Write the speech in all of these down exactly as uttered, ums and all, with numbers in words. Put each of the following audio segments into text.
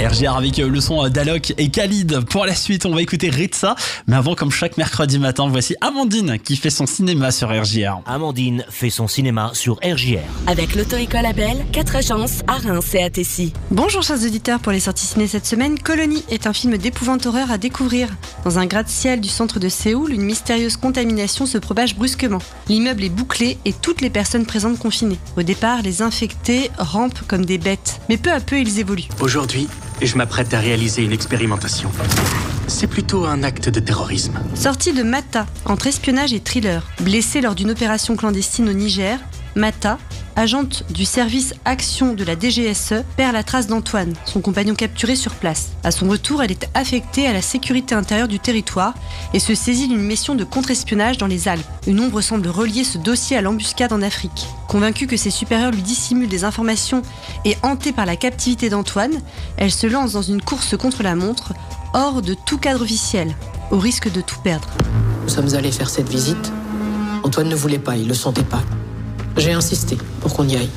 R G R avec le son d'Alok et Khalid. Pour la suite, on va écouter Ritza. Mais avant, comme chaque mercredi matin, voici Amandine qui fait son cinéma sur R J R. Amandine fait son cinéma sur R J R. Avec l'auto-école Abel, quatre agences à Reims et à Tessy. Bonjour chers auditeurs, pour les sorties ciné cette semaine, Colony est un film d'épouvante horreur à découvrir. Dans un gratte-ciel du centre de Séoul, une mystérieuse contamination se propage brusquement. L'immeuble est bouclé et toutes les personnes présentes confinées. Au départ, les infectés rampent comme des bêtes, mais peu à peu ils évoluent. Aujourd'hui, je m'apprête à réaliser une expérimentation. C'est plutôt un acte de terrorisme. Sortie de Mata, entre espionnage et thriller. Blessée lors d'une opération clandestine au Niger, Mata, agente du service action de la D G S E, perd la trace d'Antoine, son compagnon capturé sur place. À son retour, elle est affectée à la sécurité intérieure du territoire et se saisit d'une mission de contre-espionnage dans les Alpes. Une ombre semble relier ce dossier à l'embuscade en Afrique. Convaincue que ses supérieurs lui dissimulent des informations et hantée par la captivité d'Antoine, elle se lance dans une course contre la montre, hors de tout cadre officiel, au risque de tout perdre. Nous sommes allés faire cette visite. Antoine ne voulait pas, il le sentait pas. J'ai insisté pour qu'on y aille.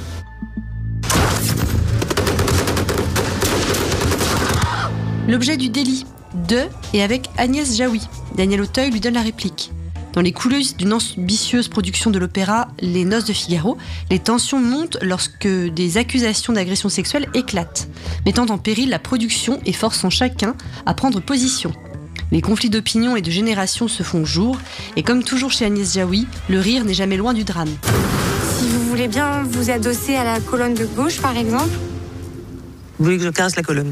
L'objet du délit, de et avec Agnès Jaoui. Daniel Auteuil lui donne la réplique. Dans les coulisses d'une ambitieuse production de l'opéra Les Noces de Figaro, les tensions montent lorsque des accusations d'agression sexuelle éclatent, mettant en péril la production et forçant chacun à prendre position. Les conflits d'opinion et de génération se font jour, et comme toujours chez Agnès Jaoui, le rire n'est jamais loin du drame. Si vous voulez bien vous adosser à la colonne de gauche, par exemple. Vous voulez que je casse la colonne?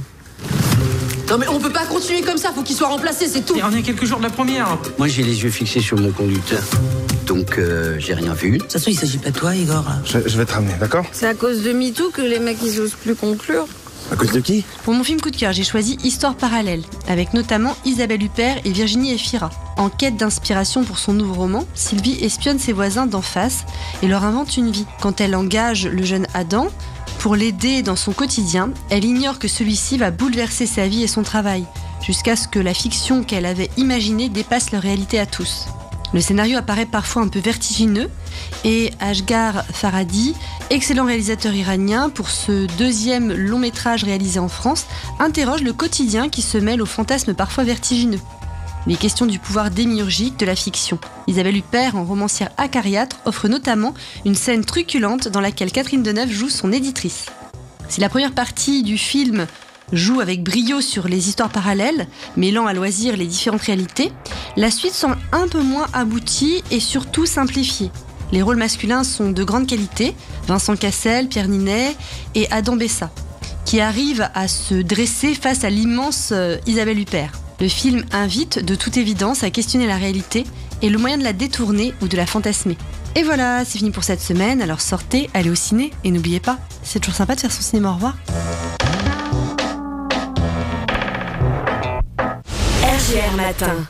Non mais on peut pas continuer comme ça, faut qu'il soit remplacé, c'est tout. Et on est à quelques jours de la première. Moi j'ai les yeux fixés sur mon conducteur, donc euh, j'ai rien vu. De toute façon il s'agit pas de toi Igor. Je, je vais te ramener, d'accord? C'est à cause de MeToo que les mecs ils osent plus conclure. À cause de qui? Pour mon film coup de cœur, j'ai choisi Histoire parallèle, avec notamment Isabelle Huppert et Virginie Efira. En quête d'inspiration pour son nouveau roman, Sylvie espionne ses voisins d'en face et leur invente une vie. Quand elle engage le jeune Adam pour l'aider dans son quotidien, elle ignore que celui-ci va bouleverser sa vie et son travail, jusqu'à ce que la fiction qu'elle avait imaginée dépasse leur réalité à tous. Le scénario apparaît parfois un peu vertigineux et Asghar Farhadi, excellent réalisateur iranien pour ce deuxième long métrage réalisé en France, interroge le quotidien qui se mêle aux fantasmes parfois vertigineux. Les questions du pouvoir démiurgique de la fiction. Isabelle Huppert, en romancière acariâtre, offre notamment une scène truculente dans laquelle Catherine Deneuve joue son éditrice. Si la première partie du film joue avec brio sur les histoires parallèles, mêlant à loisir les différentes réalités, la suite semble un peu moins aboutie et surtout simplifiée. Les rôles masculins sont de grande qualité, Vincent Cassel, Pierre Ninet et Adam Bessa, qui arrivent à se dresser face à l'immense Isabelle Huppert. Le film invite de toute évidence à questionner la réalité et le moyen de la détourner ou de la fantasmer. Et voilà, c'est fini pour cette semaine, alors sortez, allez au ciné et n'oubliez pas, c'est toujours sympa de faire son cinéma, au revoir. R J R Matin.